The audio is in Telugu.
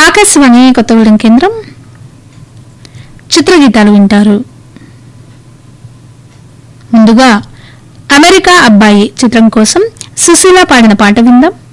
ఆకాశవాణి కొత్తగూడెం కేంద్రం చిత్రగీతాలు వింటారు. ముందుగా అమెరికా అబ్బాయి చిత్రం కోసం సుశీల పాడిన పాట విందాం.